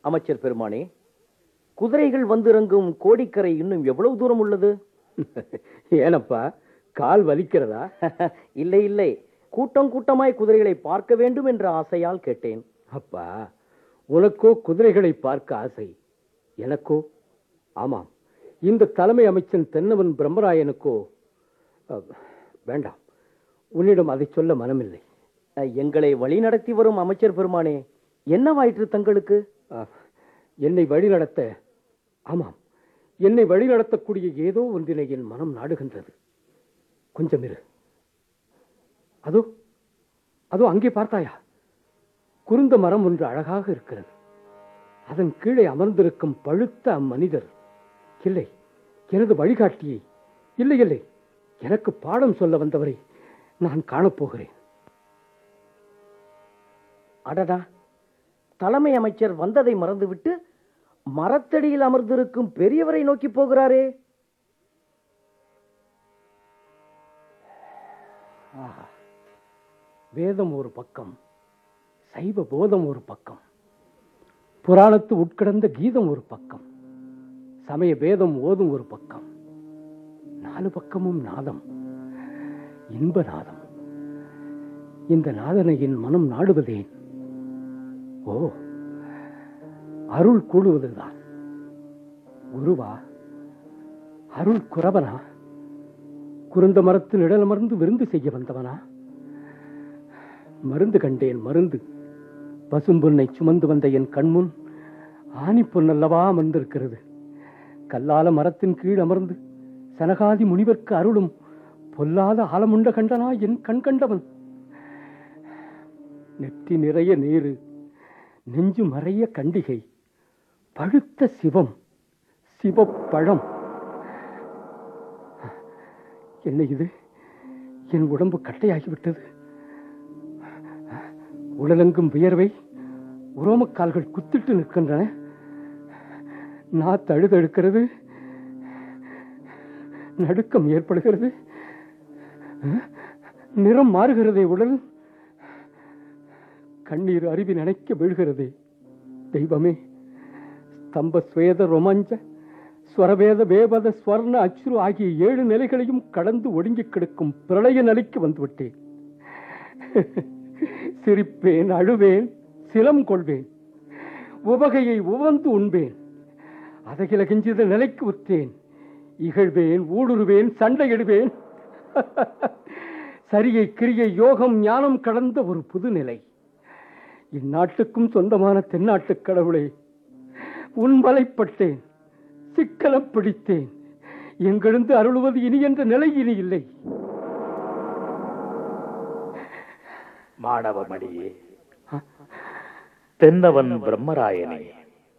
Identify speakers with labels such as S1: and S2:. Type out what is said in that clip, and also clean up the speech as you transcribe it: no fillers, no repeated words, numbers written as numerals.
S1: அமைச்சர் பெருமானே, குதிரைகள் வந்திறங்கும் கோடிக்கரை இன்னும் எவ்வளவு தூரம் உள்ளது?
S2: ஏனப்பா, கால் வலிக்கிறதா?
S1: இல்லை இல்லை, கூட்டம் கூட்டமாய் குதிரைகளை பார்க்க வேண்டும் என்ற ஆசையால் கேட்டேன்.
S2: அப்பா, உனக்கோ குதிரைகளை பார்க்க ஆசை, எனக்கோ ஆமாம், இந்த தலைமை அமைச்சன் தென்னவன் பிரம்மராயனுக்கோ வேண்டாம், உன்னிடம் அதை சொல்ல மனமில்லை.
S1: எங்களை வழி நடத்தி வரும் அமைச்சர் பெருமானே, என்னவாயிற்று தங்களுக்கு?
S2: என்னை வழி நடத்த, ஆமாம், என்னை வழி நடத்தக்கூடிய ஏதோ ஒன்றினை என் மனம் நாடுகின்றது. கொஞ்சம் இரு. அதோ அதோ அங்கே பார்த்தாயா? குருந்த மரம் ஒன்று அழகாக இருக்கிறது. அதன் கீழே அமர்ந்திருக்கும் பழுத்த அம்மனிதர் இல்லை, எனது வழிகாட்டியை, இல்லை இல்லை, எனக்கு பாடம் சொல்ல வந்தவரை நான் காணப்போகிறேன்.
S1: அடடா, தலைமை அமைச்சர் வந்ததை மறந்துவிட்டு மரத்தடியில் அமர்ந்திருக்கும் பெரியவரை நோக்கி போகிறாரே.
S2: வேதம் ஒரு பக்கம், சைவ போதம் ஒரு பக்கம், புராணத்து உட்கிடந்த கீதம் ஒரு பக்கம், சமய வேதம் ஓதும் ஒரு பக்கம், நாலு பக்கமும் நாதம், இன்ப நாதம். இந்த நாதனை என் மனம் நாடுவதேன்? ஓ, அருள் கூடுவதுதான். குருவா, அருள் குறவனா? குருந்த மரத்தில் நிழலமர்ந்து விருந்து செய்ய வந்தவனா? மருந்து கண்டேன், மருந்து. பசும்பொன்னை சுமந்து வந்த என் கண்முன் ஆணி பொன்னல்லவா அமர்ந்திருக்கிறது. கல்லால மரத்தின் கீழ் அமர்ந்து சனகாதி முனிவர்க்கு அருளும் பொல்லாத ஆலமுண்ட கண்டனா என் கண் கண்டவன். நெற்றி நிறைய நீரு, நெஞ்சு மறைய கண்டிகை, பழுத்த சிவம், சிவப்பழம். என்ன இது? என் உடம்பு கட்டையாகிவிட்டது. உடலெங்கும் வியர்வை, உரோமக்கால்கள் குத்திட்டு நிற்கின்றன. நான் தழுதழுக்கிறது, நடுக்கம் ஏற்படுகிறது, நிறம் மாறுகிறதே உடல், கண்ணீர் அருவி நினைக்க வீழ்கிறதே. தெய்வமே, ஸ்தம்ப ஸ்வேத ரொமாஞ்ச ஸ்வரவேத வேபத ஸ்வர்ண அச்சுரு ஆகிய 7 நிலைகளையும் கடந்து ஒடுங்கி கிடக்கும் பிரளய நிலைக்கு வந்துவிட்டேன். சிரிப்பேன், அழுவேன், சிலம் கொள்வேன், உவகையை உவந்து உண்பேன், அதகில கிஞ்சித நிலைக்கு உற்றேன். இகழ்வேன், ஊடுருவேன், சண்டையிடுவேன். சரியை கிரியை யோகம் ஞானம் கடந்த ஒரு புதுநிலை. இந்நாட்டுக்கும் சொந்தமான தென்னாட்டுக் கடவுளே, உன் வலைப்பட்டேன், சிக்கலம் பிடித்தேன். எங்கிருந்து அருளுவது இனி என்ற நிலை இனி இல்லை.
S3: மாணவமணியே, தென்னவன் பிரம்மராயனே,